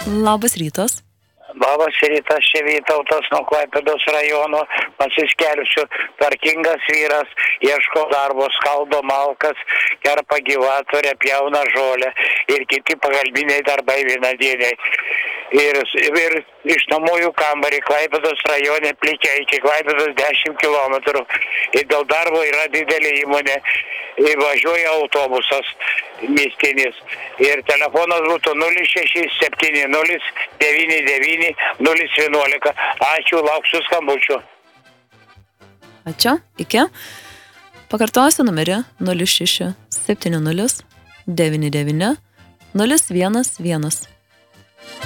Labas rytas. Labas rytas, čia Vytautas nuo Klaipėdos rajono, pasiskelbsiu, tvarkingas vyras, ieško darbo, skaldo malkas, kerpa gyvatorę, pjauna žolę ir kiti pagalbiniai darbai vienadieniai. Ir išnuomoju kambarį Klaipėdos rajone Plikiai iki Klaipėdos 10 km. Ir dėl darbo yra didelė įmonė, važiuoja autobusas miestinis. Ir telefonas būtų 0670 99 011. Ačiū, lauksiu skambučių. Ačiū, iki. Pakartosiu numerį 0670 99 011.